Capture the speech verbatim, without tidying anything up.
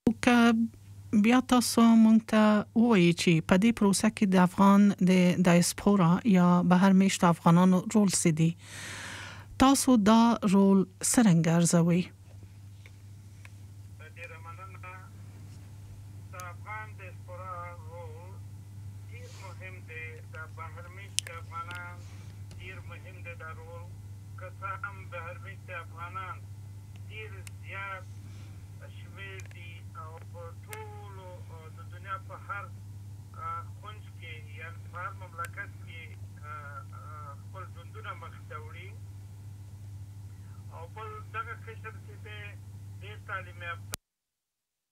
که بیا تاسو مونږ ته ووایي چې په دې پروسه کې د افغان د دایسپورا یا بهر میشت افغانانو رول څه دی؟ تاسو دا رول څرنګه ارزوئ؟ ډېره مننه. د افغان دایسپورا رول ډېر مهم دی. د بهر میشت افغانان ډېر مهم دی دا رول. که څه هم بهر میشت افغانان ډېر زیات شمېر دي او په ټولو د دنیا په هر کونج کې یعنې په هر مملکت کې خپل ژوندونه مخې ته وړي. او بل دغه قشر چې دی ډېر تعلیم یافته